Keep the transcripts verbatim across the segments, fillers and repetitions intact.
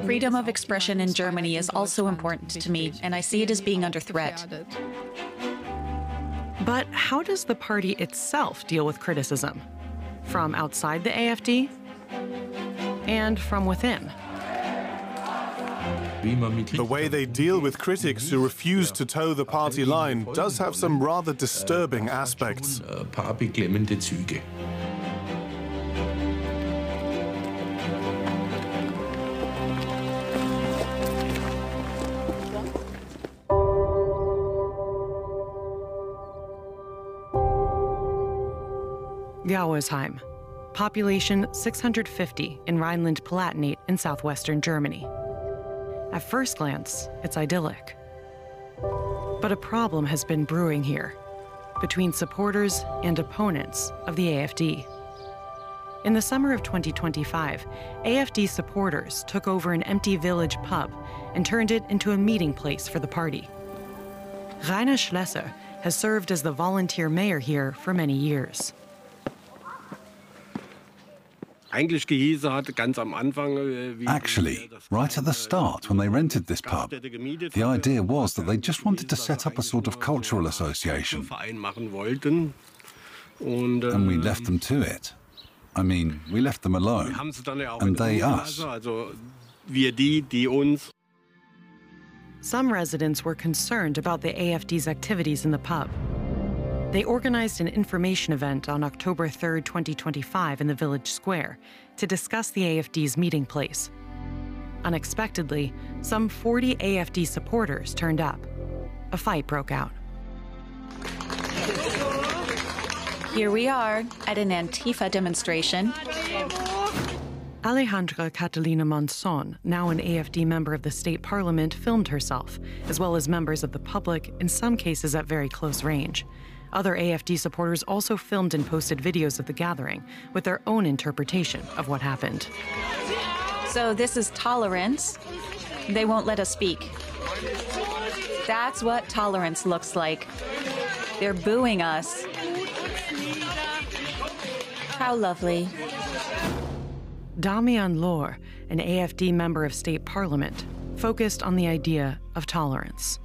Freedom of expression in Germany is also important to me, and I see it as being under threat. But how does the party itself deal with criticism? From outside the A F D and from within? The way they deal with critics who refuse to toe the party line does have some rather disturbing aspects. Gauersheim, population six hundred fifty in Rhineland-Palatinate in southwestern Germany. At first glance, it's idyllic. But a problem has been brewing here, between supporters and opponents of the A F D. In the summer of twenty twenty-five, A F D supporters took over an empty village pub and turned it into a meeting place for the party. Rainer Schlesser has served as the volunteer mayor here for many years. Actually, right at the start, when they rented this pub, the idea was that they just wanted to set up a sort of cultural association. And we left them to it. I mean, we left them alone, and they us. Some residents were concerned about the A F D's activities in the pub. They organized an information event on October third, twenty twenty-five in the village square to discuss the A F D's meeting place. Unexpectedly, some forty A F D supporters turned up. A fight broke out. Here we are at an Antifa demonstration. Alejandra Catalina Monson, now an A F D member of the state parliament, filmed herself, as well as members of the public, in some cases at very close range. Other A F D supporters also filmed and posted videos of the gathering with their own interpretation of what happened. So this is tolerance. They won't let us speak. That's what tolerance looks like. They're booing us. How lovely. Damian Lohr, an A F D member of state parliament, focused on the idea of tolerance.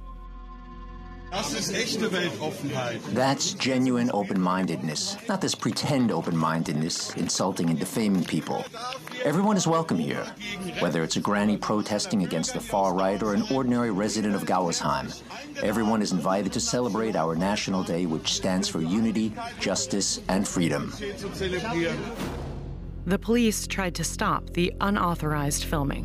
That's genuine open-mindedness, not this pretend open-mindedness, insulting and defaming people. Everyone is welcome here, whether it's a granny protesting against the far right or an ordinary resident of Gauersheim. Everyone is invited to celebrate our national day, which stands for unity, justice, and freedom. The police tried to stop the unauthorized filming.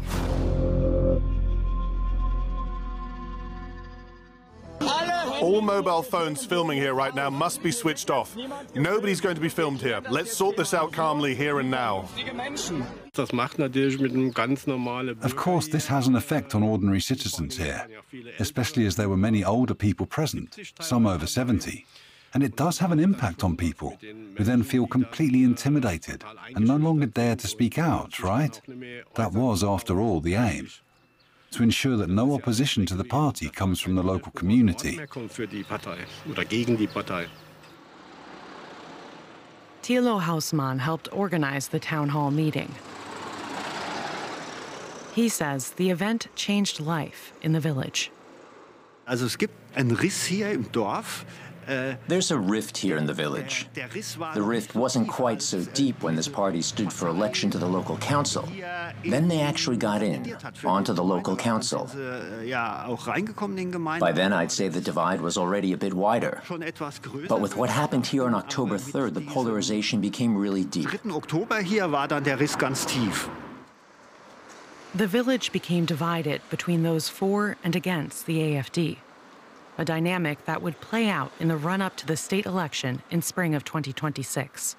All mobile phones filming here right now must be switched off. Nobody's going to be filmed here. Let's sort this out calmly here and now. Of course, this has an effect on ordinary citizens here, especially as there were many older people present, some over seventy. And it does have an impact on people, who then feel completely intimidated and no longer dare to speak out, right? That was, after all, the aim. To ensure that no opposition to the party comes from the local community. Thilo Hausmann helped organize the town hall meeting. He says the event changed life in the village. Also es gibt einen Riss hier im Dorf. There's a rift here in the village. The rift wasn't quite so deep when this party stood for election to the local council. Then they actually got in, onto the local council. By then, I'd say the divide was already a bit wider. But with what happened here on October third, the polarization became really deep. The village became divided between those for and against the A F D. A dynamic that would play out in the run-up to the state election in spring of twenty twenty-six.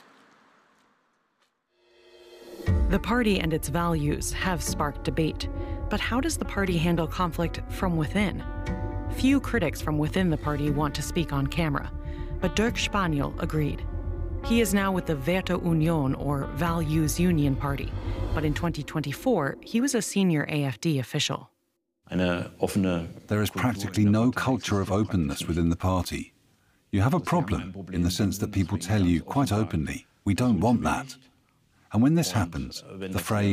The party and its values have sparked debate, but how does the party handle conflict from within? Few critics from within the party want to speak on camera, but Dirk Spaniel agreed. He is now with the Werte Union, or Values Union Party, but in twenty twenty-four, he was a senior A F D official. There is practically no culture of openness within the party. You have a problem in the sense that people tell you quite openly, we don't want that. And when this happens, the phrase